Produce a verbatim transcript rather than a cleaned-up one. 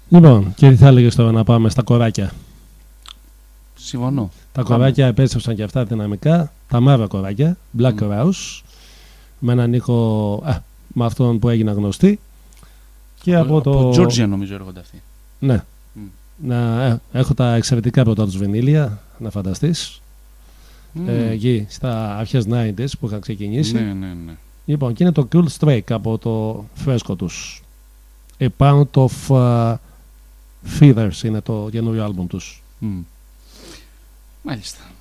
Λοιπόν, και τι θα έλεγες τώρα να πάμε στα κοράκια? Συμφωνώ. Τα κοράκια επέστρεψαν και αυτά δυναμικά. Τα μαύρα κοράκια, Black mm. Rouse, με έναν ήχο α, με αυτόν που έγιναν γνωστοί. Και από, από το Georgia νομίζω έρχονται αυτοί. Ναι. Mm. Να, ε, έχω τα εξαιρετικά πρώτα τους βινίλια, να φανταστείς. Mm. Ε, εκεί στα αρχές ενενήντα που είχαν ξεκινήσει. Ναι, ναι, ναι. Λοιπόν, και είναι το Cool Strike από το φρέσκο τους. A Pound of uh, Feathers είναι το καινούριο άλμπουμ τους. Mm. Μάλιστα.